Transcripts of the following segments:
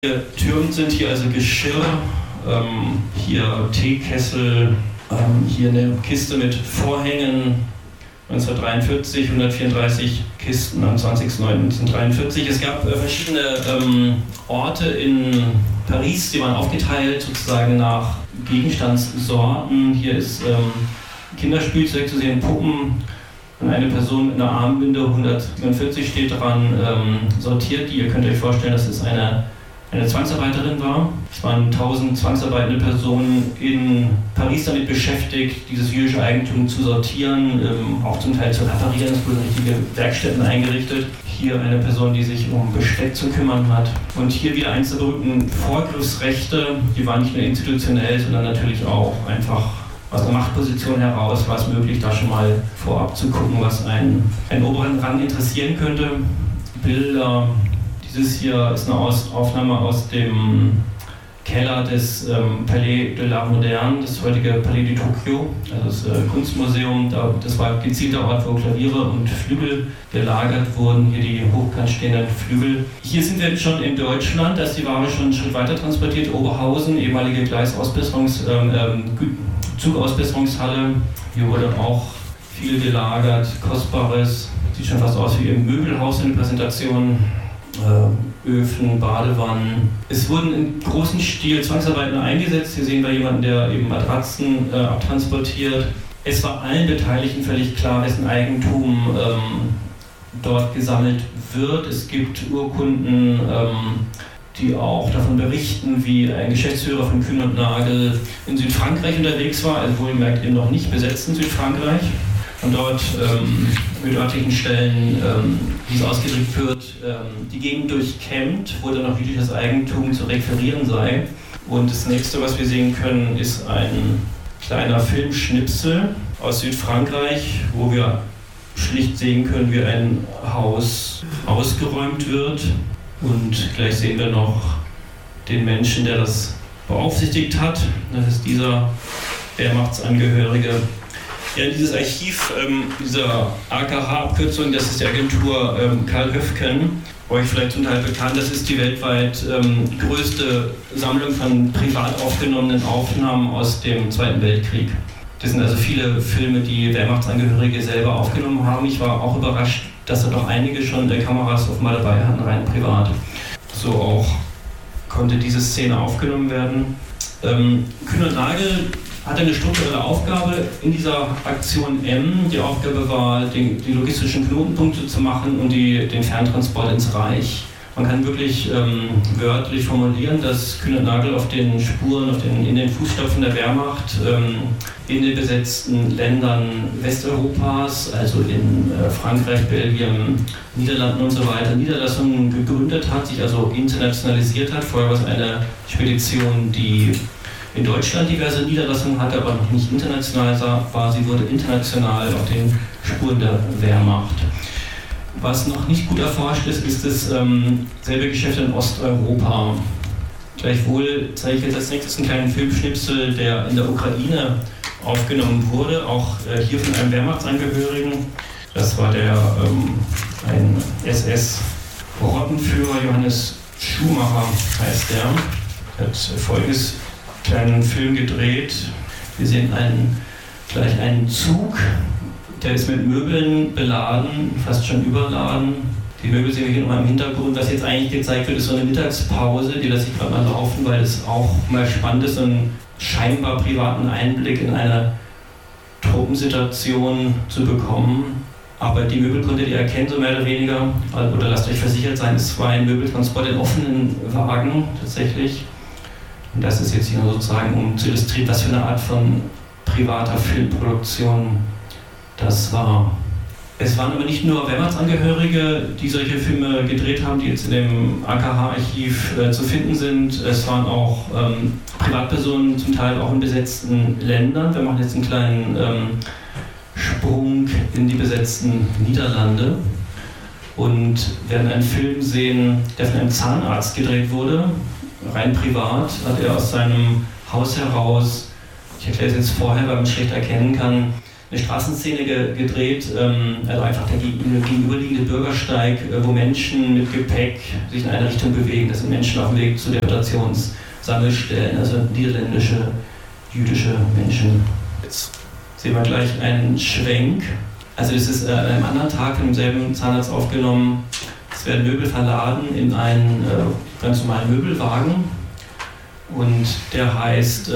Türmen sind hier also Geschirr, hier Teekessel, hier eine Kiste mit Vorhängen, 1943, 134 Kisten am 20.09.1943. Es gab verschiedene Orte in Paris, die waren aufgeteilt sozusagen nach Gegenstandssorten. Hier ist Kinderspielzeug zu sehen, Puppen. Und eine Person mit einer Armbinde, 147 steht dran, sortiert die. Ihr könnt euch vorstellen, dass es eine Zwangsarbeiterin war. Es waren 1000 zwangsarbeitende Personen in Paris damit beschäftigt, dieses jüdische Eigentum zu sortieren, auch zum Teil zu reparieren. Es wurden richtige Werkstätten eingerichtet. Hier eine Person, die sich um Besteck zu kümmern hat. Und hier wieder eins der berühmten Vorgriffsrechte. Die waren nicht nur institutionell, sondern natürlich auch einfach aus der Machtposition heraus war es möglich, da schon mal vorab zu gucken, was einen oberen Rang interessieren könnte. Bilder. Dieses hier ist eine Aufnahme aus dem Keller des Palais de l'Art Moderne, das heutige Palais de Tokyo, also das Kunstmuseum. Das war ein gezielter Ort, wo Klaviere und Flügel gelagert wurden, hier die hochkant stehenden Flügel. Hier sind wir jetzt schon in Deutschland, da ist die Ware schon einen Schritt weiter transportiert. Oberhausen, ehemalige Zugausbesserungshalle. Hier wurde auch viel gelagert, Kostbares. Sieht schon fast aus wie im Möbelhaus in der Präsentation. Öfen, Badewannen. Es wurden in großem Stil Zwangsarbeiter eingesetzt. Hier sehen wir jemanden, der eben Matratzen abtransportiert. Es war allen Beteiligten völlig klar, wessen Eigentum dort gesammelt wird. Es gibt Urkunden, die auch davon berichten, wie ein Geschäftsführer von Kühn und Nagel in Südfrankreich unterwegs war, also wohlgemerkt eben noch nicht besetzten Südfrankreich. Und dort mit örtlichen Stellen, wie es ausgedrückt wird, die Gegend durchkämmt, wo dann noch jüdisches Eigentum zu requirieren sei. Und das nächste, was wir sehen können, ist ein kleiner Filmschnipsel aus Südfrankreich, wo wir schlicht sehen können, wie ein Haus ausgeräumt wird. Und gleich sehen wir noch den Menschen, der das beaufsichtigt hat. Das ist dieser Wehrmachtsangehörige. Ja, dieses Archiv dieser AKH-Abkürzung, das ist die Agentur Karl Höfken, euch vielleicht zum Teil bekannt. Das ist die weltweit größte Sammlung von privat aufgenommenen Aufnahmen aus dem Zweiten Weltkrieg. Das sind also viele Filme, die Wehrmachtsangehörige selber aufgenommen haben. Ich war auch überrascht, dass da doch einige schon Kameras offenbar dabei hatten, rein privat. So auch konnte diese Szene aufgenommen werden. Kühn und Nagel hatte eine strukturelle Aufgabe in dieser Aktion M. Die Aufgabe war, die logistischen Knotenpunkte zu machen und den Ferntransport ins Reich. Man kann wirklich wörtlich formulieren, dass Kühn und Nagel auf den Spuren, in den Fußstapfen der Wehrmacht in den besetzten Ländern Westeuropas, also in Frankreich, Belgien, Niederlanden und so weiter, Niederlassungen gegründet hat, sich also internationalisiert hat. Vorher war es eine Spedition, die in Deutschland diverse Niederlassungen hatte, aber noch nicht international war. Sie wurde international auf den Spuren der Wehrmacht. Was noch nicht gut erforscht ist, ist das selbe Geschäft in Osteuropa. Gleichwohl zeige ich jetzt als nächstes einen kleinen Filmschnipsel, der in der Ukraine aufgenommen wurde, auch hier von einem Wehrmachtsangehörigen. Das war ein SS-Rottenführer, Johannes Schumacher heißt der. Hat folgendes kleinen Film gedreht. Wir sehen gleich einen Zug, der ist mit Möbeln beladen, fast schon überladen. Die Möbel sehen wir hier nochmal im Hintergrund. Was jetzt eigentlich gezeigt wird, ist so eine Mittagspause, die lasse ich gerade mal laufen, weil es auch mal spannend ist, so einen scheinbar privaten Einblick in eine Truppensituation zu bekommen. Aber die Möbel konntet ihr erkennen, so mehr oder weniger, oder lasst euch versichert sein, es war ein Möbeltransport in offenen Wagen tatsächlich. Und das ist jetzt hier sozusagen, um zu illustrieren, was für eine Art von privater Filmproduktion das war. Es waren aber nicht nur Wehrmachtsangehörige, die solche Filme gedreht haben, die jetzt in dem AKH-Archiv zu finden sind. Es waren auch Privatpersonen, zum Teil auch in besetzten Ländern. Wir machen jetzt einen kleinen Sprung in die besetzten Niederlande und werden einen Film sehen, der von einem Zahnarzt gedreht wurde. Rein privat hat er aus seinem Haus heraus, ich erkläre es jetzt vorher, weil man es schlecht erkennen kann, eine Straßenszene gedreht, also einfach der gegenüberliegende Bürgersteig, wo Menschen mit Gepäck sich in eine Richtung bewegen. Das sind Menschen auf dem Weg zu Deportationssammelstellen, also niederländische, jüdische Menschen. Jetzt sehen wir gleich einen Schwenk. Also das ist an einem anderen Tag im selben Zahnarzt aufgenommen. Es werden Möbel verladen in einen ganz normalen Möbelwagen und der heißt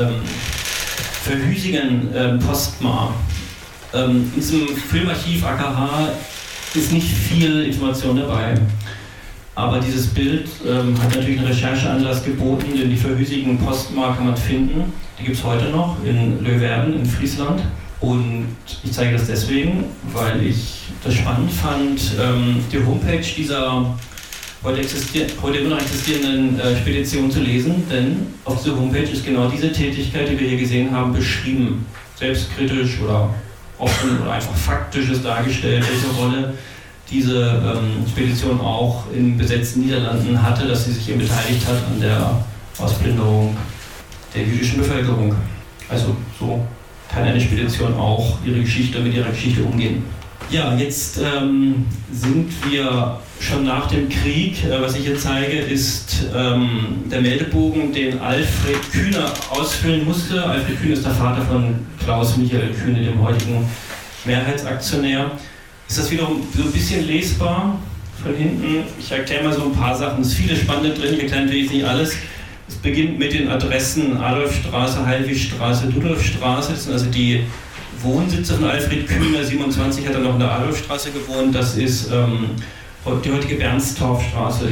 Verhüsingen Postmar. In diesem Filmarchiv AKH ist nicht viel Information dabei, aber dieses Bild hat natürlich einen Rechercheanlass geboten, denn die Verhüsigen Postmar kann man finden. Die gibt es heute noch in Leeuwarden in Friesland. Und ich zeige das deswegen, weil ich das spannend fand, die Homepage dieser heute immer noch existierenden Spedition zu lesen, denn auf dieser Homepage ist genau diese Tätigkeit, die wir hier gesehen haben, beschrieben. Selbstkritisch oder offen oder einfach faktisch ist dargestellt, welche Rolle diese Spedition auch in besetzten Niederlanden hatte, dass sie sich eben beteiligt hat an der Ausplünderung der jüdischen Bevölkerung. Also so kann eine Spedition auch mit ihrer Geschichte umgehen. Ja, jetzt sind wir schon nach dem Krieg. Was ich hier zeige, ist der Meldebogen, den Alfred Kühne ausfüllen musste. Alfred Kühne ist der Vater von Klaus Michael Kühne, dem heutigen Mehrheitsaktionär. Ist das wiederum so ein bisschen lesbar von hinten? Ich erkläre mal so ein paar Sachen. Es ist vieles Spannendes drin, ich erkläre natürlich nicht alles. Es beginnt mit den Adressen Adolfstraße, Heilwigstraße, Ludolfstraße. Das sind also die Wohnsitze von Alfred Kühne. 27 hat er noch in der Adolfstraße gewohnt. Das ist die heutige Bernstorffstraße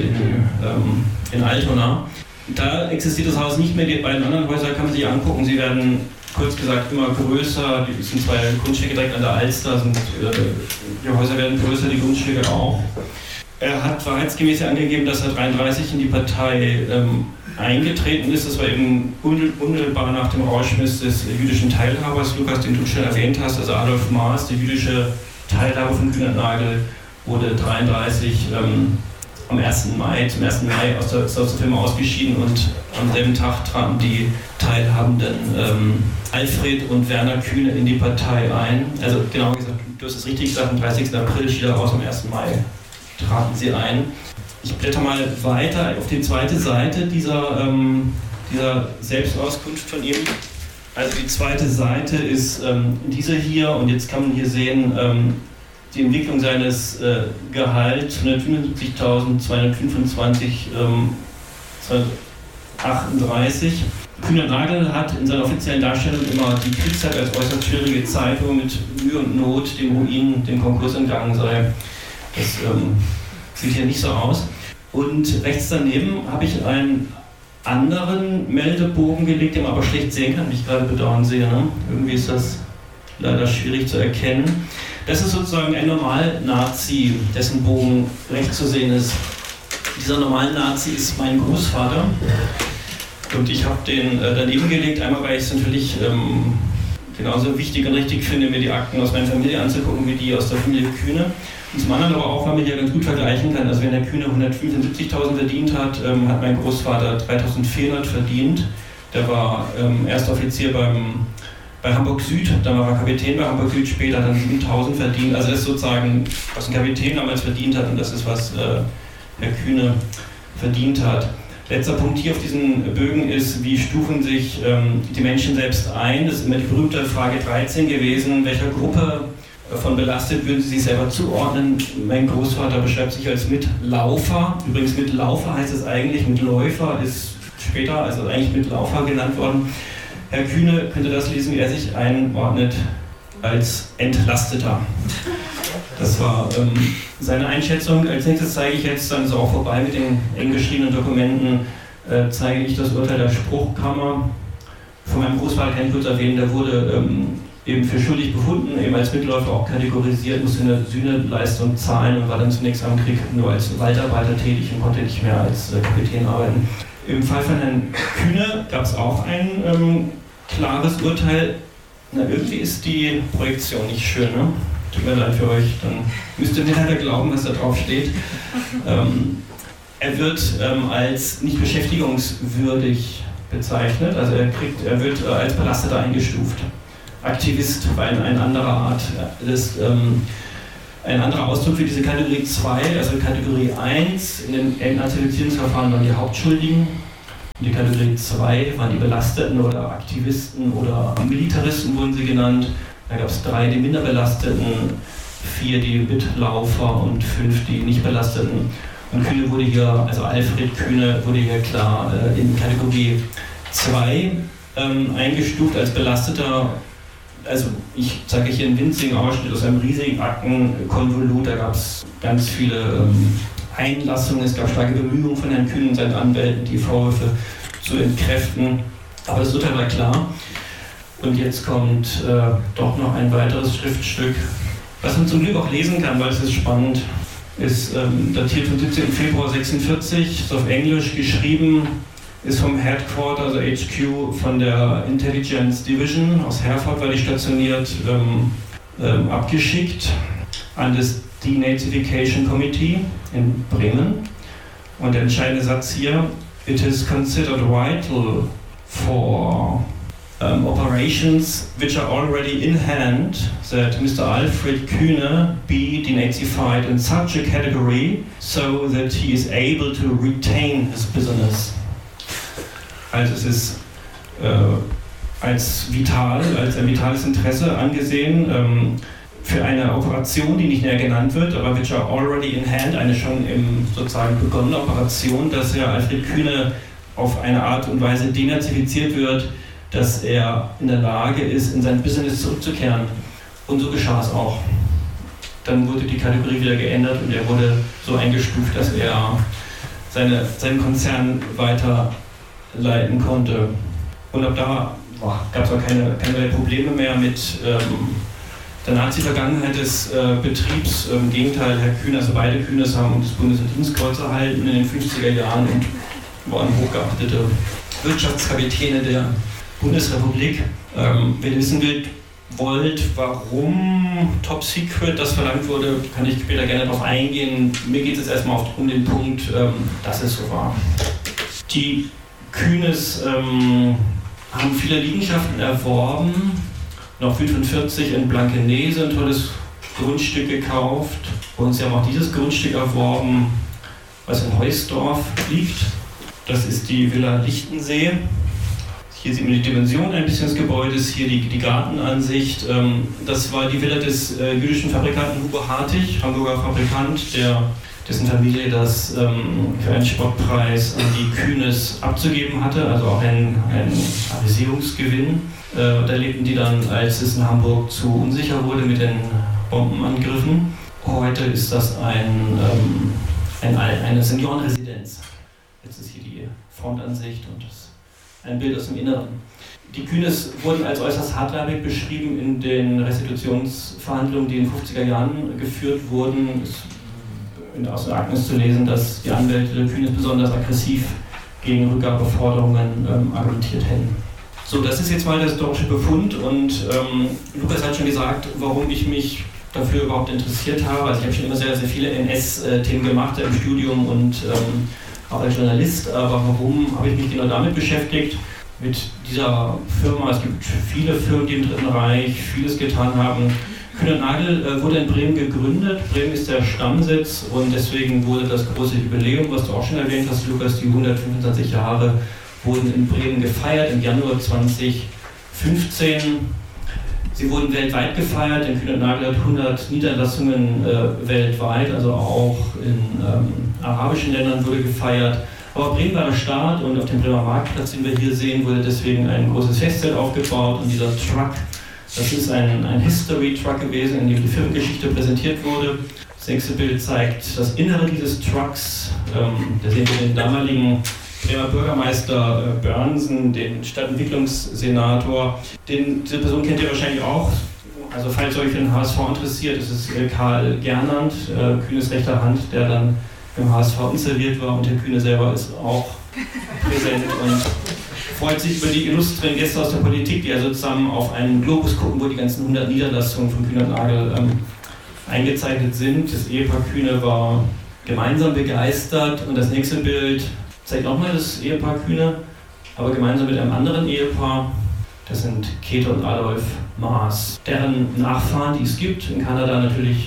in Altona. Da existiert das Haus nicht mehr. Die beiden anderen Häuser kann man sich angucken. Sie werden, kurz gesagt, immer größer. Es sind zwei Grundstücke direkt an der Alster. Die Häuser werden größer, die Grundstücke auch. Er hat wahrheitsgemäß angegeben, dass er 1933 in die Partei eingetreten ist. Das war eben unmittelbar nach dem Rauschmiss des jüdischen Teilhabers, Lukas, den du schon erwähnt hast, also Adolf Maas, der jüdische Teilhaber von Kühnert-Nagel, wurde 1933 zum 1. Mai aus der Firma ausgeschieden und am selben Tag traten die teilhabenden Alfred und Werner Kühne in die Partei ein. Also genau gesagt, du hast es richtig gesagt, am 30. April schied er raus, am 1. Mai traten sie ein. Ich blätter mal weiter auf die zweite Seite dieser Selbstauskunft von ihm. Also die zweite Seite ist diese hier und jetzt kann man hier sehen die Entwicklung seines Gehalts 175.225 38. Kühnert-Nagel hat in seiner offiziellen Darstellung immer die Kriegszeit als äußerst schwierige Zeit, wo mit Mühe und Not dem Ruin, dem Konkurs entgangen sei. Das sieht hier nicht so aus. Und rechts daneben habe ich einen anderen Meldebogen gelegt, den man aber schlecht sehen kann, wie ich gerade bedauernd sehe. Ne? Irgendwie ist das leider schwierig zu erkennen. Das ist sozusagen ein Normal-Nazi, dessen Bogen rechts zu sehen ist. Dieser Normal-Nazi ist mein Großvater. Und ich habe den daneben gelegt, einmal weil ich es natürlich genauso wichtig und richtig finde, mir die Akten aus meiner Familie anzugucken, wie die aus der Familie Kühne. Und zum anderen aber auch, weil man hier ganz gut vergleichen kann. Also wenn der Kühne 175.000 verdient hat, hat mein Großvater 3.400 verdient. Der war Erstoffizier bei Hamburg Süd, dann war er Kapitän bei Hamburg Süd, später dann 7.000 verdient. Also das ist sozusagen, was ein Kapitän damals verdient hat und das ist, was Herr Kühne verdient hat. Letzter Punkt hier auf diesen Bögen ist, wie stufen sich die Menschen selbst ein? Das ist immer die berühmte Frage 13 gewesen. Welcher Gruppe von belastet würden Sie sich selber zuordnen? Mein Großvater beschreibt sich als Mitlaufer. Übrigens Mitlaufer heißt es eigentlich, Mitläufer ist später, also eigentlich Mitlaufer genannt worden. Herr Kühne könnte das lesen, wie er sich einordnet als Entlasteter. Das war seine Einschätzung. Als nächstes zeige ich jetzt, dann ist auch vorbei mit den eng geschriebenen Dokumenten, zeige ich das Urteil der Spruchkammer. Von meinem Großvater kann ich kurz erwähnen, der wurde eben für schuldig befunden, eben als Mitläufer auch kategorisiert, musste eine Sühneleistung zahlen und war dann zunächst am Krieg nur als Waldarbeiter tätig und konnte nicht mehr als Kapitän arbeiten. Im Fall von Herrn Kühne gab es auch ein klares Urteil. Na, irgendwie ist die Projektion nicht schön, ne? Tut mir leid für euch, dann müsst ihr mir leider glauben, was da drauf steht. Er wird als nicht beschäftigungswürdig bezeichnet, also er wird als Belasteter eingestuft. Aktivist war eine andere Art. Ein anderer Ausdruck für diese Kategorie 2, also Kategorie 1 in den Entartifizierungsverfahren waren die Hauptschuldigen. Und die Kategorie 2 waren die Belasteten oder Aktivisten oder Militaristen wurden sie genannt. Da gab es 3 die Minderbelasteten, 4 die Mitlaufer und 5 die nicht belasteten. Und Kühne wurde hier, also Alfred Kühne wurde hier klar in Kategorie 2 eingestuft als Belasteter. Also ich zeige hier einen winzigen Ausschnitt aus einem riesigen Aktenkonvolut, da gab es ganz viele Einlassungen, es gab starke Bemühungen von Herrn Kühne und seinen Anwälten, die Vorwürfe zu entkräften, aber das Urteil war klar. Und jetzt kommt doch noch ein weiteres Schriftstück, was man zum Glück auch lesen kann, weil es ist spannend, ist datiert vom 17. Februar 1946, ist auf Englisch geschrieben, ist vom Headquarter, also HQ, von der Intelligence Division aus Herford, war die stationiert, abgeschickt an das Denazification Committee in Bremen. Und der entscheidende Satz hier: It is considered vital for operations which are already in hand that Mr. Alfred Kühne be denazified in such a category so that he is able to retain his business. Also es ist als ein vitales Interesse angesehen für eine Operation, die nicht näher genannt wird, aber which are already in hand, eine schon sozusagen begonnene Operation, dass Herr Alfred Kühne auf eine Art und Weise denazifiziert wird, dass er in der Lage ist, in sein Business zurückzukehren. Und so geschah es auch. Dann wurde die Kategorie wieder geändert und er wurde so eingestuft, dass er seinen Konzern weiterleiten konnte. Und ab da gab es auch keine Probleme mehr mit der Nazi-Vergangenheit des Betriebs. Im Gegenteil, Herr Kühne, also beide Kühnes haben das Bundesverdienstkreuz erhalten in den 50er Jahren und waren hochgeachtete Wirtschaftskapitäne der Bundesrepublik. Wer wissen wollt, warum Top Secret das verlangt wurde, kann ich später gerne darauf eingehen. Mir geht es jetzt erstmal um den Punkt, dass es so war. Die Kühnes haben viele Liegenschaften erworben. Noch 1945 in Blankenese ein tolles Grundstück gekauft. Und sie haben auch dieses Grundstück erworben, was in Heusdorf liegt. Das ist die Villa Lichtensee. Hier sieht man die Dimension ein bisschen des Gebäudes, hier die Gartenansicht. Das war die Villa des jüdischen Fabrikanten Hugo Hartig, Hamburger Fabrikant, dessen Familie das für einen Spottpreis an die Kühnes abzugeben hatte, also auch ein Avisierungsgewinn. Da lebten die dann, als es in Hamburg zu unsicher wurde mit den Bombenangriffen. Heute ist das eine Seniorenresidenz. Jetzt ist hier die Frontansicht und ein Bild aus dem Inneren. Die Kühnes wurden als äußerst hartleibig beschrieben in den Restitutionsverhandlungen, die in den 50er Jahren geführt wurden. Es ist aus den Akten zu lesen, dass die Anwälte der Kühnes besonders aggressiv gegen Rückgabeforderungen argumentiert hätten. So, das ist jetzt mal der historische Befund und Lukas hat schon gesagt, warum ich mich dafür überhaupt interessiert habe. Also ich habe schon immer sehr, sehr viele NS-Themen gemacht im Studium und auch als Journalist, aber warum habe ich mich genau damit beschäftigt? Mit dieser Firma, es gibt viele Firmen, die im Dritten Reich vieles getan haben. Kühne + Nagel wurde in Bremen gegründet. Bremen ist der Stammsitz und deswegen wurde das große Jubiläum, was du auch schon erwähnt hast, Lukas, die 125 Jahre wurden in Bremen gefeiert im Januar 2015. Sie wurden weltweit gefeiert, denn Kühne + Nagel hat 100 Niederlassungen weltweit, also auch in arabischen Ländern wurde gefeiert. Aber Bremen war der Start und auf dem Bremer Marktplatz, den wir hier sehen, wurde deswegen ein großes Festzelt aufgebaut und dieser Truck, das ist ein History-Truck gewesen, in dem die Firmengeschichte präsentiert wurde. Das nächste Bild zeigt das Innere dieses Trucks. Da sehen wir den damaligen Bremer Bürgermeister Börnsen, den Stadtentwicklungssenator. Diese Person kennt ihr wahrscheinlich auch. Also falls euch für den HSV interessiert, ist es Karl Gernand, Kühnes rechter Hand, der dann im HSV installiert war und Herr Kühne selber ist auch präsent und freut sich über die illustren Gäste aus der Politik, die also zusammen auf einen Globus gucken, wo die ganzen 100 Niederlassungen von Kühne + Nagel eingezeichnet sind. Das Ehepaar Kühne war gemeinsam begeistert und das nächste Bild zeigt nochmal das Ehepaar Kühne, aber gemeinsam mit einem anderen Ehepaar. Das sind Käthe und Adolf Maas, deren Nachfahren, die es gibt, in Kanada natürlich,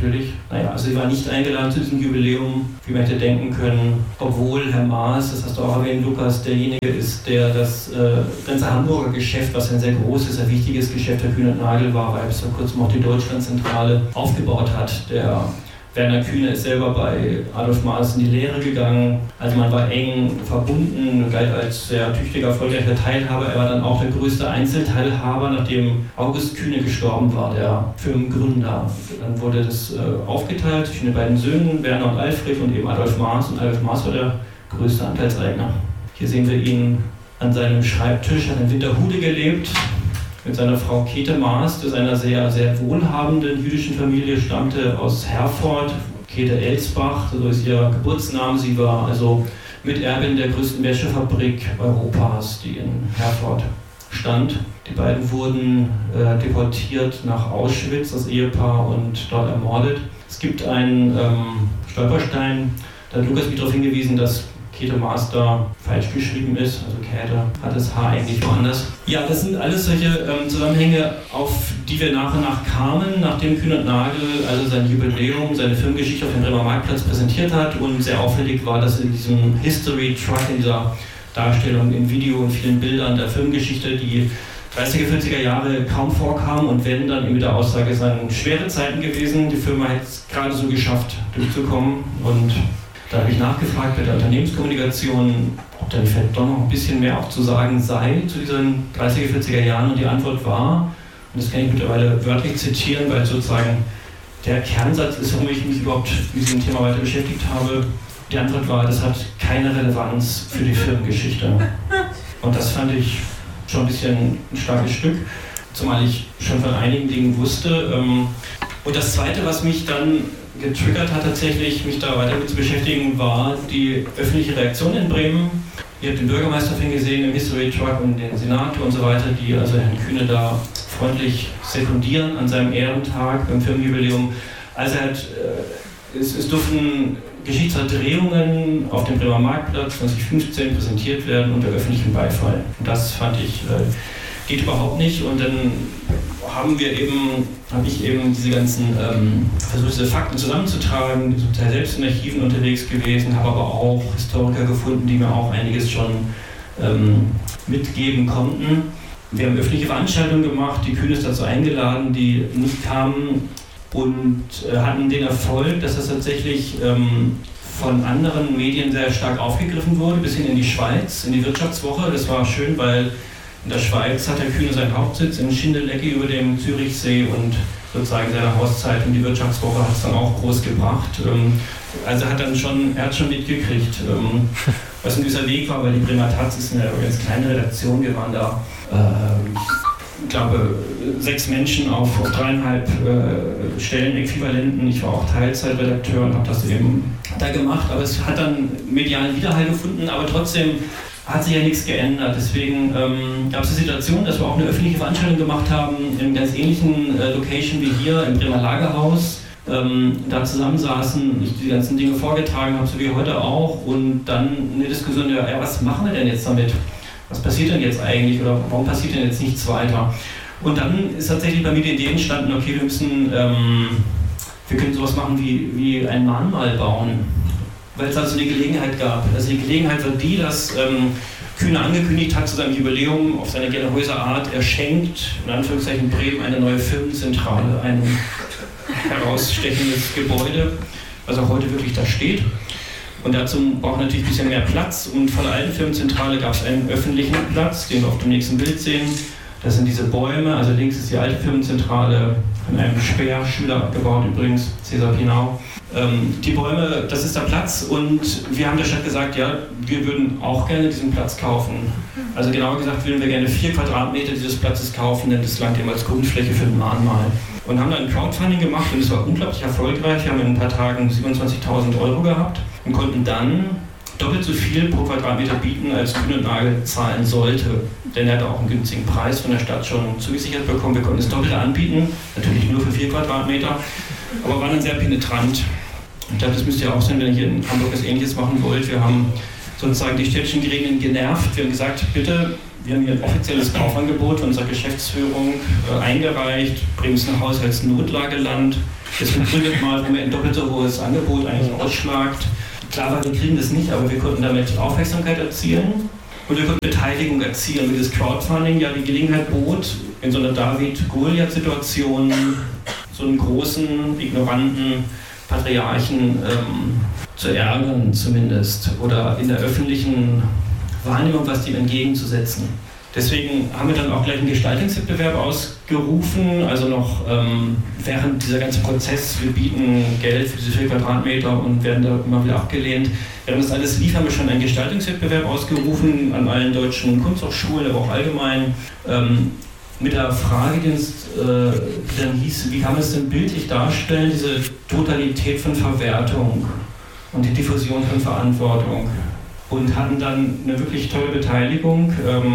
also sie war nicht eingeladen zu diesem Jubiläum, wie man hätte denken können, obwohl Herr Maas, das hast du auch erwähnt, Lukas, derjenige ist, der das ganze Hamburger Geschäft, was ein sehr großes, sehr wichtiges Geschäft der Kühne und Nagel war, weil bis vor kurzem auch die Deutschlandzentrale aufgebaut hat. Der Werner Kühne ist selber bei Adolf Maas in die Lehre gegangen. Also man war eng verbunden, galt als sehr tüchtiger, erfolgreicher Teilhaber. Er war dann auch der größte Einzelteilhaber, nachdem August Kühne gestorben war, der Firmengründer. Dann wurde das aufgeteilt zwischen den beiden Söhnen, Werner und Alfred, und eben Adolf Maas. Und Adolf Maas war der größte Anteilseigner. Hier sehen wir ihn an seinem Schreibtisch, hat in Winterhude gelebt, mit seiner Frau Käthe Maas, die aus einer sehr, sehr wohlhabenden jüdischen Familie stammte, aus Herford. Käthe Elsbach, so ist ihr Geburtsname. Sie war also Miterbin der größten Wäschefabrik Europas, die in Herford stand. Die beiden wurden deportiert nach Auschwitz, das Ehepaar, und dort ermordet. Es gibt einen Stolperstein, da hat Lukas mich darauf hingewiesen, dass Käthe Maas da falsch geschrieben ist, also Käthe hat das H eigentlich woanders. Ja, das sind alles solche Zusammenhänge, auf die wir nach und nach kamen, nachdem Kühne und Nagel also sein Jubiläum, seine Filmgeschichte auf dem Bremer Marktplatz präsentiert hat. Und sehr auffällig war, dass in diesem History Truck, in dieser Darstellung im Video und vielen Bildern der Filmgeschichte, die 30er, 40er Jahre kaum vorkam, und wenn, dann eben mit der Aussage, es seien schwere Zeiten gewesen, die Firma hätte es gerade so geschafft, durchzukommen. Und da habe ich nachgefragt bei der Unternehmenskommunikation, ob da vielleicht doch noch ein bisschen mehr auch zu sagen sei zu diesen 30er, 40er Jahren. Und die Antwort war, und das kann ich mittlerweile wörtlich zitieren, weil sozusagen der Kernsatz ist, warum ich mich überhaupt mit diesem Thema weiter beschäftigt habe. Die Antwort war, das hat keine Relevanz für die Firmengeschichte. Und das fand ich schon ein bisschen ein starkes Stück, zumal ich schon von einigen Dingen wusste. Und das Zweite, was mich dann getriggert hat, tatsächlich mich da weiter mit zu beschäftigen, war die öffentliche Reaktion in Bremen. Ihr habt den Bürgermeister gesehen im History Truck und den Senator und so weiter, die also Herrn Kühne da freundlich sekundieren an seinem Ehrentag beim Firmenjubiläum. Also es durften Geschichtsverdrehungen auf dem Bremer Marktplatz 2015 präsentiert werden unter öffentlichem Beifall. Und das fand ich, geht überhaupt nicht. Und dann habe ich eben diese ganzen versucht, diese Fakten zusammenzutragen, zum Teil selbst in Archiven unterwegs gewesen, habe aber auch Historiker gefunden, die mir auch einiges schon mitgeben konnten. Wir haben öffentliche Veranstaltungen gemacht, die Kühne ist dazu eingeladen, die nicht kamen, und hatten den Erfolg, dass das tatsächlich von anderen Medien sehr stark aufgegriffen wurde, bis hin in die Schweiz, in die Wirtschaftswoche. Das war schön, weil in der Schweiz hat Herr Kühne seinen Hauptsitz in Schindelecke über dem Zürichsee, und sozusagen seine Hauszeitung, die Wirtschaftswoche, hat es dann auch groß gebracht. Also er hat schon mitgekriegt, was ein gewisser Weg war, weil die Bremer Taz ist eine ganz kleine Redaktion. Wir waren da, ich glaube, 6 Menschen auf 3,5 Stellenäquivalenten. Ich war auch Teilzeitredakteur und habe das eben da gemacht, aber es hat dann medialen Widerhall gefunden, aber trotzdem hat sich ja nichts geändert. Deswegen gab es die Situation, dass wir auch eine öffentliche Veranstaltung gemacht haben, in einem ganz ähnlichen Location wie hier im Bremer Lagerhaus. Da zusammensaßen, ich die ganzen Dinge vorgetragen habe, so wie heute auch, und dann eine Diskussion, ja, was machen wir denn jetzt damit? Was passiert denn jetzt eigentlich, oder warum passiert denn jetzt nichts weiter? Und dann ist tatsächlich bei mir die Idee entstanden, okay, wir können sowas machen wie ein Mahnmal bauen, weil es also eine Gelegenheit gab. Also die Gelegenheit war die, dass Kühne angekündigt hat zu seinem Jubiläum auf seine generöse Art, er schenkt in Anführungszeichen Bremen eine neue Firmenzentrale, ein herausstechendes Gebäude, was auch heute wirklich da steht. Und dazu braucht man natürlich ein bisschen mehr Platz, und von der alten Firmenzentrale gab es einen öffentlichen Platz, den wir auf dem nächsten Bild sehen. Das sind diese Bäume, also links ist die alte Firmenzentrale, von einem Speer-Schüler gebaut übrigens, Cäsar Pinau. Die Bäume, das ist der Platz, und wir haben der Stadt gesagt, ja, wir würden auch gerne diesen Platz kaufen. Also genauer gesagt würden wir gerne 4 Quadratmeter dieses Platzes kaufen, denn das langt eben als Grundfläche für ein Mahnmal. Und haben dann ein Crowdfunding gemacht, und es war unglaublich erfolgreich. Wir haben in ein paar Tagen 27.000 Euro gehabt und konnten dann doppelt so viel pro Quadratmeter bieten, als Kühne und Nagel zahlen sollte. Denn er hatte auch einen günstigen Preis von der Stadt schon zugesichert bekommen. Wir konnten das Doppelte anbieten, natürlich nur für 4 Quadratmeter, aber waren dann sehr penetrant. Ich glaube, das müsst ihr auch sein, wenn ihr hier in Hamburg was Ähnliches machen wollt. Wir haben sozusagen die städtischen Gremien genervt. Wir haben gesagt, bitte Wir haben hier ein offizielles Kaufangebot unserer Geschäftsführung eingereicht. Bremen ist ein Haushaltsnotlageland. Das begründet mal, warum wir ein doppelt so hohes Angebot eigentlich ausschlagt. Klar war, wir kriegen das nicht, aber wir konnten damit Aufmerksamkeit erzielen. Und wir konnten Beteiligung erzielen, wie das Crowdfunding ja die Gelegenheit bot, in so einer David-Goliath-Situation so einen großen, ignoranten Patriarchen zu ärgern zumindest oder in der öffentlichen Wahrnehmung was dem entgegenzusetzen. Deswegen haben wir dann auch gleich einen Gestaltungswettbewerb ausgerufen, also noch während dieser ganze Prozess, wir bieten Geld für diese 4 Quadratmeter und werden da immer wieder abgelehnt. Während das alles lief, haben wir schon einen Gestaltungswettbewerb ausgerufen an allen deutschen Kunsthochschulen, aber auch allgemein, mit der Frage, die dann hieß, wie kann man es denn bildlich darstellen, diese Totalität von Verwertung und die Diffusion von Verantwortung. Und hatten dann eine wirklich tolle Beteiligung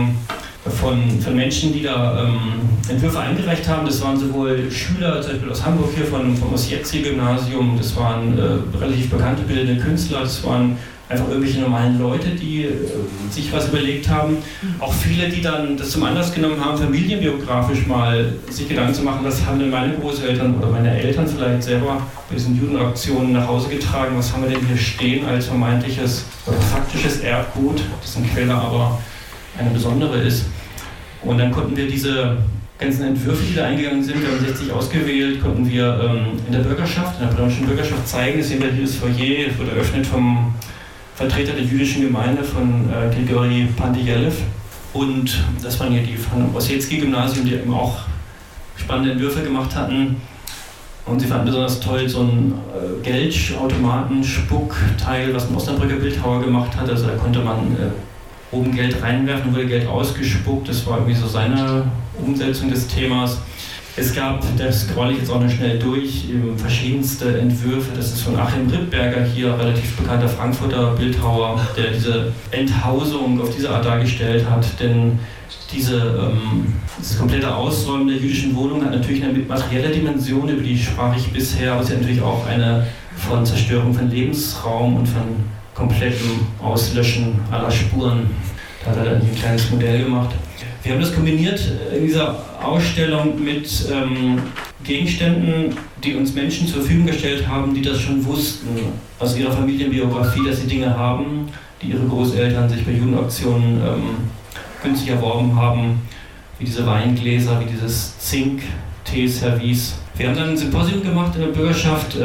von Menschen, die da Entwürfe eingereicht haben. Das waren sowohl Schüler, zum Beispiel aus Hamburg hier vom Ossietzi-Gymnasium, das waren relativ bekannte bildende Künstler, das waren einfach irgendwelche normalen Leute, die sich was überlegt haben. Auch viele, die dann das zum Anlass genommen haben, familienbiografisch mal sich Gedanken zu machen, was haben denn meine Großeltern oder meine Eltern vielleicht selber bei diesen Judenaktionen nach Hause getragen, was haben wir denn hier stehen als vermeintliches oder faktisches Erbgut, dessen Quelle aber eine besondere ist. Und dann konnten wir diese ganzen Entwürfe, die da eingegangen sind, wir haben 60 ausgewählt, konnten wir in der Bürgerschaft, in der bremerischen Bürgerschaft zeigen. Das sehen wir hier das Foyer, es wurde eröffnet vom Vertreter der jüdischen Gemeinde von Grigori Pandijelew. Und das waren hier die von Ossietzi-Gymnasium, die eben auch spannende Entwürfe gemacht hatten. Und sie fanden besonders toll so ein Geldautomaten-Spuckteil, was ein Osnabrücker Bildhauer gemacht hat. Also da konnte man oben Geld reinwerfen, wurde Geld ausgespuckt. Das war irgendwie so seine Umsetzung des Themas. Es gab, das scrolle ich jetzt auch noch schnell durch, verschiedenste Entwürfe. Das ist von Achim Rittberger hier, relativ bekannter Frankfurter Bildhauer, der diese Enthausung auf diese Art dargestellt hat. Denn dieses komplette Ausräumen der jüdischen Wohnung hat natürlich eine materielle Dimension, über die sprach ich bisher, aber es hat natürlich auch eine von Zerstörung von Lebensraum und von komplettem Auslöschen aller Spuren. Da hat er dann ein kleines Modell gemacht. Wir haben das kombiniert in dieser Ausstellung mit Gegenständen, die uns Menschen zur Verfügung gestellt haben, die das schon wussten aus ihrer Familienbiografie, dass sie Dinge haben, die ihre Großeltern sich bei Judenaktionen günstig erworben haben, wie diese Weingläser, wie dieses Zink-Teeservice. Wir haben dann ein Symposium gemacht in der Bürgerschaft,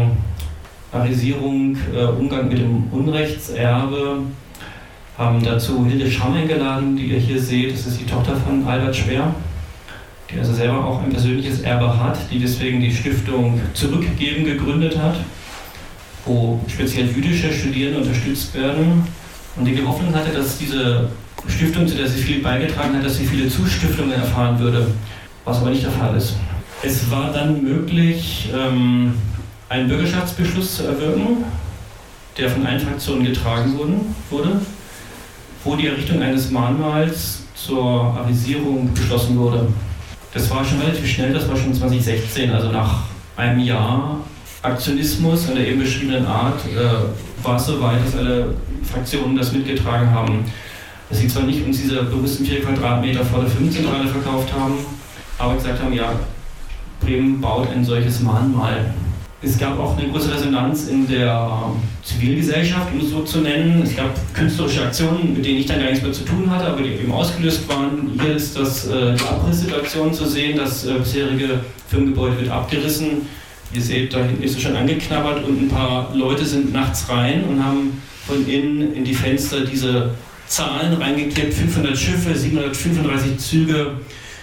Arisierung, Umgang mit dem Unrechtserbe. Haben dazu Hilde Schramm eingeladen, die ihr hier seht. Das ist die Tochter von Albert Speer, die also selber auch ein persönliches Erbe hat, die deswegen die Stiftung Zurückgeben gegründet hat, wo speziell jüdische Studierende unterstützt werden und die Hoffnung hatte, dass diese Stiftung, zu der sie viel beigetragen hat, dass sie viele Zustiftungen erfahren würde, was aber nicht der Fall ist. Es war dann möglich, einen Bürgerschaftsbeschluss zu erwirken, der von allen Fraktionen getragen wurde, wo die Errichtung eines Mahnmals zur Arisierung beschlossen wurde. Das war schon relativ schnell, das war schon 2016, also nach einem Jahr Aktionismus in der eben beschriebenen Art, war es soweit, dass alle Fraktionen das mitgetragen haben. Dass sie zwar nicht uns diese bewussten 4 Quadratmeter vor der Firmenzentrale verkauft haben, aber gesagt haben, ja, Bremen baut ein solches Mahnmal. Es gab auch eine große Resonanz in der Zivilgesellschaft, um es so zu nennen. Es gab künstlerische Aktionen, mit denen ich dann gar nichts mehr zu tun hatte, aber die eben ausgelöst waren. Hier ist die Abrisssituation zu sehen. Das bisherige Firmengebäude wird abgerissen. Ihr seht, da hinten ist es schon angeknabbert und ein paar Leute sind nachts rein und haben von innen in die Fenster diese Zahlen reingeklebt. 500 Schiffe, 735 Züge.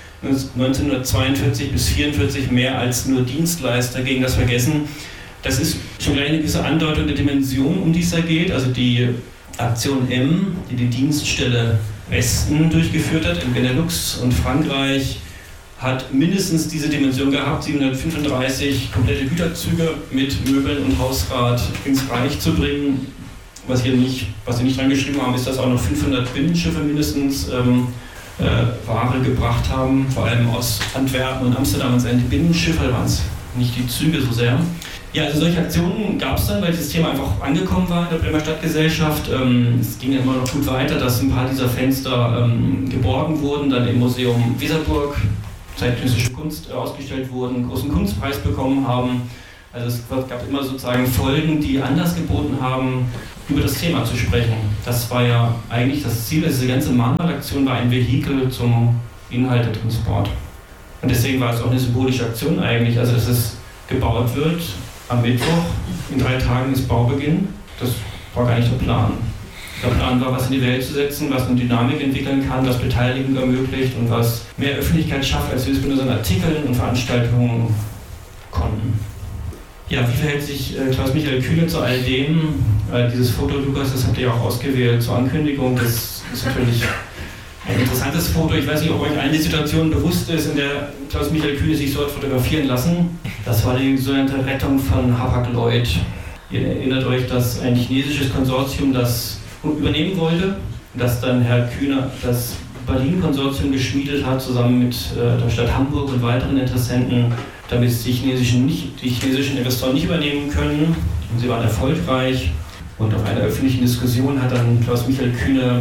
1942 bis 1944 mehr als nur Dienstleister gegen das Vergessen. Das ist schon gleich eine gewisse Andeutung der Dimension, um die es da geht. Also die Aktion M, die die Dienststelle Westen durchgeführt hat, in Benelux und Frankreich, hat mindestens diese Dimension gehabt, 735 komplette Güterzüge mit Möbeln und Hausrat ins Reich zu bringen. Was sie nicht reingeschrieben haben, ist, dass auch noch 500 Binnenschiffe mindestens Ware gebracht haben, vor allem aus Antwerpen und Amsterdam. Und die Binnenschiffe waren es, nicht die Züge so sehr. Ja, also solche Aktionen gab es dann, weil dieses Thema einfach angekommen war in der Bremer Stadtgesellschaft. Es ging ja immer noch gut weiter, dass ein paar dieser Fenster geborgen wurden, dann im Museum Weserburg zeitgenössische Kunst ausgestellt wurden, einen großen Kunstpreis bekommen haben. Also es gab immer sozusagen Folgen, die Anlass geboten haben, über das Thema zu sprechen. Das war ja eigentlich das Ziel, diese ganze Mahnmalaktion war ein Vehikel zum Inhaltetransport. Und deswegen war es auch eine symbolische Aktion eigentlich, also dass es gebaut wird am Mittwoch, in 3 Tagen ist Baubeginn. Das war gar nicht der Plan. Der Plan war, was in die Welt zu setzen, was eine Dynamik entwickeln kann, was Beteiligung ermöglicht und was mehr Öffentlichkeit schafft, als wir es mit unseren Artikeln und Veranstaltungen konnten. Ja, wie verhält sich Klaus-Michael Kühne zu all dem? Dieses Foto, Lukas, das habt ihr ja auch ausgewählt zur Ankündigung. Das ist natürlich ein interessantes Foto. Ich weiß nicht, ob euch allen die Situation bewusst ist, in der Klaus-Michael Kühne sich so hat fotografieren lassen. Das war die sogenannte Rettung von Hapag-Lloyd. Ihr erinnert euch, dass ein chinesisches Konsortium das übernehmen wollte, dass dann Herr Kühne das Berlin-Konsortium geschmiedet hat, zusammen mit der Stadt Hamburg und weiteren Interessenten, damit es die chinesischen Investoren nicht übernehmen können. Und sie waren erfolgreich. Und auf einer öffentlichen Diskussion hat dann Klaus-Michael Kühne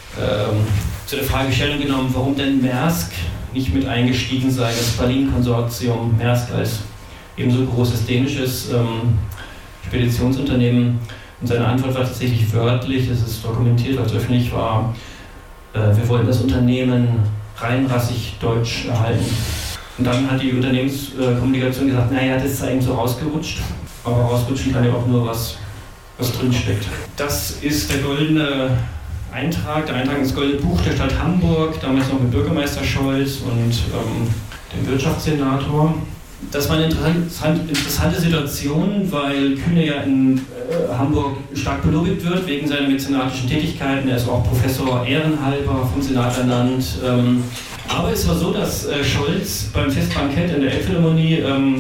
zu der Fragestellung genommen, warum denn Maersk nicht mit eingestiegen sei, das Berlin-Konsortium, Maersk als ebenso großes dänisches Speditionsunternehmen. Und seine Antwort war tatsächlich wörtlich, es ist dokumentiert, als öffentlich war, wir wollen das Unternehmen reinrassig deutsch erhalten. Und dann hat die Unternehmenskommunikation gesagt, naja, das ist eigentlich so rausgerutscht, aber rausrutschen kann ja auch nur was drinsteckt. Das ist der goldene Eintrag, der Eintrag ins Goldene Buch der Stadt Hamburg, damals noch mit Bürgermeister Scholz und dem Wirtschaftssenator. Das war eine interessante Situation, weil Kühne ja in Hamburg stark belobigt wird wegen seiner mäzenatischen Tätigkeiten. Er ist auch Professor ehrenhalber vom Senat ernannt. Aber es war so, dass Scholz beim Festbankett in der Elbphilharmonie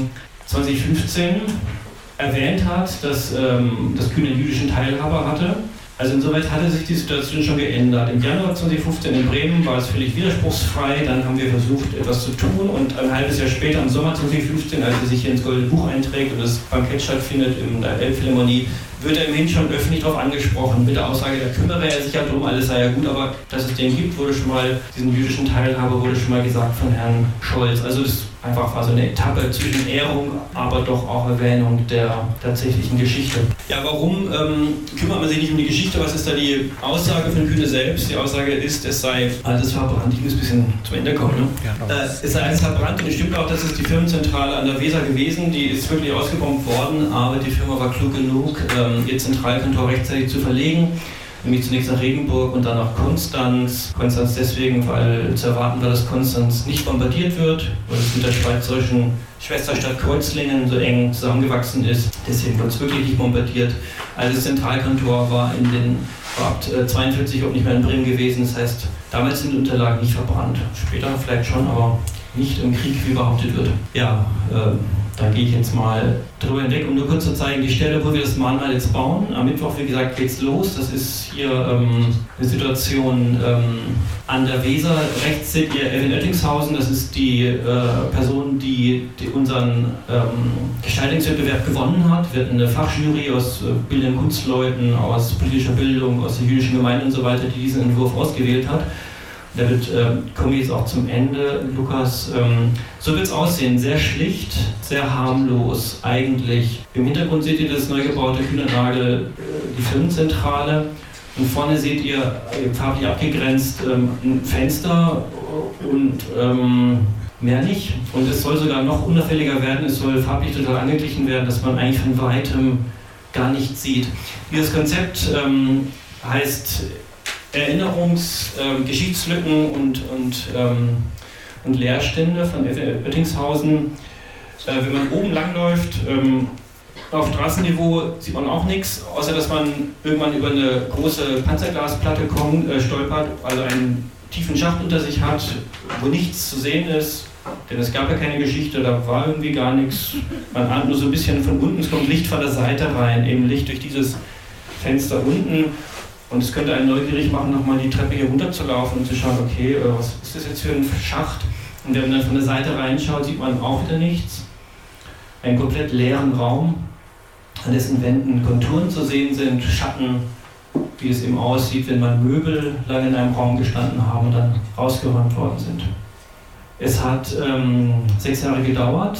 2015 erwähnt hat, dass Kühne einen jüdischen Teilhaber hatte. Also insoweit hatte sich die Situation schon geändert. Im Januar 2015 in Bremen war es völlig widerspruchsfrei, dann haben wir versucht, etwas zu tun und ein halbes Jahr später, im Sommer 2015, als er sich hier ins Goldene Buch einträgt und das Bankett stattfindet in der Elbphilharmonie, wird er immerhin schon öffentlich darauf angesprochen, mit der Aussage, da kümmere er sich ja drum, alles sei ja gut, aber dass es den gibt, wurde schon mal, diesen jüdischen Teilhaber wurde schon mal gesagt von Herrn Scholz. Also das einfach war so eine Etappe zwischen Ehrung, aber doch auch Erwähnung der tatsächlichen Geschichte. Ja, warum kümmert man sich nicht um die Geschichte? Was ist da die Aussage von Kühne selbst? Die Aussage ist, es sei alles verbrannt. Ich muss ein bisschen zum Ende kommen. Ne? Ja, es sei alles verbrannt und es stimmt auch, das ist die Firmenzentrale an der Weser gewesen. Die ist wirklich ausgebombt worden, aber die Firma war klug genug, ihr Zentralkontor rechtzeitig zu verlegen. Nämlich zunächst nach Regenburg und dann nach Konstanz. Konstanz deswegen, weil zu erwarten war, dass Konstanz nicht bombardiert wird, weil es mit der schweizerischen Schwesterstadt Kreuzlingen so eng zusammengewachsen ist. Deswegen wird es wirklich nicht bombardiert. Also das Zentralkontor war ab 42 auch nicht mehr in Bremen gewesen. Das heißt, damals sind die Unterlagen nicht verbrannt. Später vielleicht schon, aber nicht im Krieg, wie behauptet wird. Ja, da gehe ich jetzt mal drüber hinweg, um nur kurz zu zeigen, die Stelle, wo wir das Mahnmal jetzt bauen. Am Mittwoch, wie gesagt, geht's los. Das ist hier eine Situation an der Weser. Rechts seht ihr Erwin Oettingshausen. Das ist die Person, die unseren Gestaltungswettbewerb gewonnen hat. Wir hatten eine Fachjury aus bildenden Kunstleuten, aus politischer Bildung, aus der jüdischen Gemeinde und so weiter, die diesen Entwurf ausgewählt hat. Damit kommen wir jetzt auch zum Ende, Lukas. So wird es aussehen, sehr schlicht, sehr harmlos eigentlich. Im Hintergrund seht ihr das neu gebaute Kühnernagel, die Firmenzentrale. Und vorne seht ihr, farblich abgegrenzt, ein Fenster und mehr nicht. Und es soll sogar noch unauffälliger werden, es soll farblich total angeglichen werden, dass man eigentlich von Weitem gar nichts sieht. Dieses Konzept heißt Geschichtslücken und Leerstände von Oettingshausen. Wenn man oben langläuft, auf Straßenniveau sieht man auch nichts, außer dass man irgendwann über eine große Panzerglasplatte stolpert, also einen tiefen Schacht unter sich hat, wo nichts zu sehen ist, denn es gab ja keine Geschichte, da war irgendwie gar nichts. Man ahnt nur so ein bisschen von unten, es kommt Licht von der Seite rein, eben Licht durch dieses Fenster unten. Und es könnte einen neugierig machen, nochmal die Treppe hier runter zu laufen und zu schauen, okay, was ist das jetzt für ein Schacht? Und wenn man dann von der Seite reinschaut, sieht man auch wieder nichts. Einen komplett leeren Raum. an dessen Wänden Konturen zu sehen sind, Schatten, wie es eben aussieht, wenn man Möbel lange in einem Raum gestanden haben und dann rausgeräumt worden sind. Es hat 6 Jahre gedauert,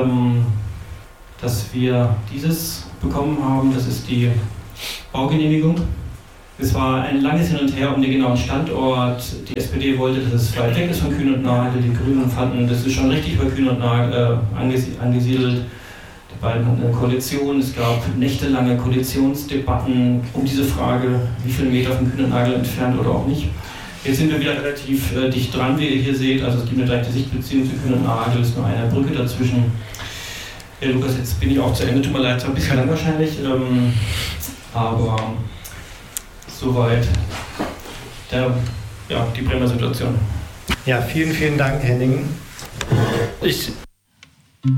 dass wir dieses bekommen haben. Das ist die Baugenehmigung. Es war ein langes Hin und Her um den genauen Standort. Die SPD wollte, dass es weit weg ist von Kühn und Nagel. Die Grünen fanden, das ist schon richtig bei Kühn und Nagel angesiedelt. Die beiden hatten eine Koalition. Es gab nächtelange Koalitionsdebatten um diese Frage, wie viele Meter von Kühn und Nagel entfernt oder auch nicht. Jetzt sind wir wieder relativ dicht dran, wie ihr hier seht. Also es gibt eine direkte Sichtbeziehung zu Kühn und Nagel. Es ist nur eine Brücke dazwischen. Ja, Lukas, jetzt bin ich auch zu Ende. Tut mir leid, es war ein bisschen lang wahrscheinlich. Aber soweit die Bremer Situation. Ja, vielen, vielen Dank, Henning. Ich